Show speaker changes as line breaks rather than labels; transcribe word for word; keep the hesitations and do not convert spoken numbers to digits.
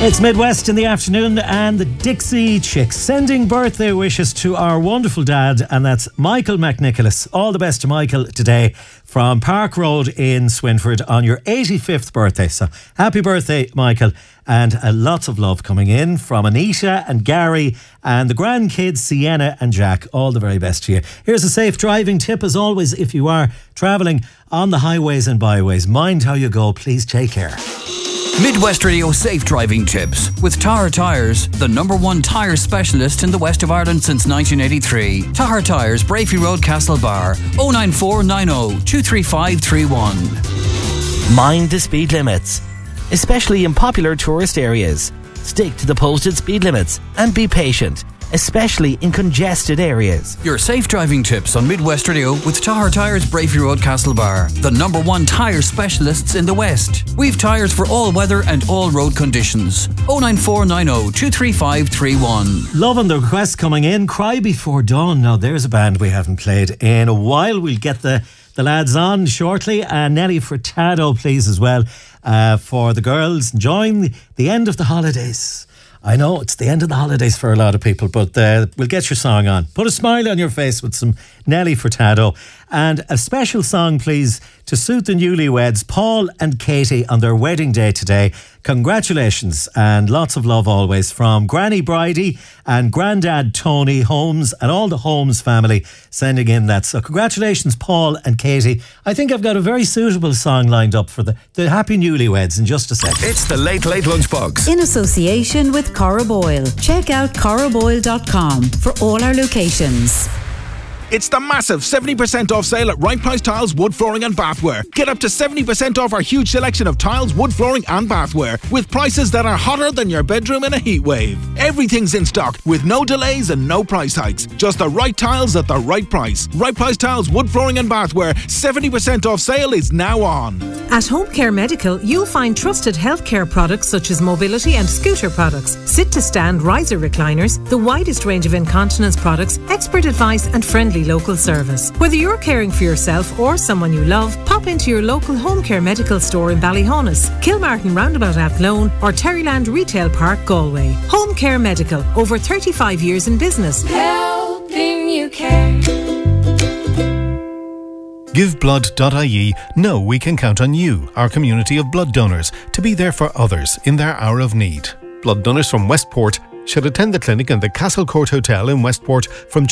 It's Midwest in the afternoon and the Dixie Chicks sending birthday wishes to our wonderful dad, and that's Michael McNicholas. All the best to Michael today from Park Road in Swinford on your eighty-fifth birthday. So happy birthday, Michael, and uh, lots of love coming in from Anita and Gary and the grandkids Sienna and Jack. All the very best to you. Here's a safe driving tip as always. If you are travelling on the highways and byways, mind how you go, please take care.
Midwest Radio Safe Driving Tips with Tahar Tyres, the number one tyre specialist in the west of Ireland since nineteen eighty-three. Tahar Tyres, Brafey Road, Castlebar, oh nine four nine oh two three five three one.
Mind the speed limits, especially in popular tourist areas. Stick to the posted speed limits and be patient, especially in congested areas.
Your safe driving tips on Midwest Radio with Tahar Tyres, Brafey Road, Castlebar, the number one tyre specialists in the West. We've tyres for all weather and all road conditions. oh nine four nine oh two three five three one.
Loving the requests coming in. Cry Before Dawn. Now there's a band we haven't played in a while. We'll get the, the lads on shortly. And Nelly Furtado, please, as well, uh, for the girls enjoying the end of the holidays. I know it's the end of the holidays for a lot of people, but uh, we'll get your song on. Put a smile on your face with some Nelly Furtado. And a special song, please, to suit the newlyweds, Paul and Katie, on their wedding day today. Congratulations and lots of love always from Granny Bridie and Grandad Tony Holmes and all the Holmes family sending in that. So congratulations, Paul and Katie. I think I've got a very suitable song lined up for the, the happy newlyweds in just a second.
It's the Late Late Lunchbox.
In association with Cora Boyle. Check out cora boyle dot com for all our locations.
It's the massive seventy percent off sale at Right Price Tiles, Wood Flooring and Bathware. Get up to seventy percent off our huge selection of tiles, wood flooring and bathware with prices that are hotter than your bedroom in a heat wave. Everything's in stock with no delays and no price hikes. Just the right tiles at the right price. Right Price Tiles, Wood Flooring and Bathware. seventy percent off sale is now on.
At Home Care Medical, you'll find trusted healthcare products such as mobility and scooter products, sit-to-stand riser recliners, the widest range of incontinence products, expert advice and friendly local service. Whether you're caring for yourself or someone you love, pop into your local Home Care Medical store in Ballyhonus, Kilmartin Roundabout Athlone or Terryland Retail Park, Galway. Home Care Medical, over thirty-five years in business.
Helping you care.
Give blood dot I E know we can count on you, our community of blood donors, to be there for others in their hour of need. Blood donors from Westport should attend the clinic in the Castle Court Hotel in Westport from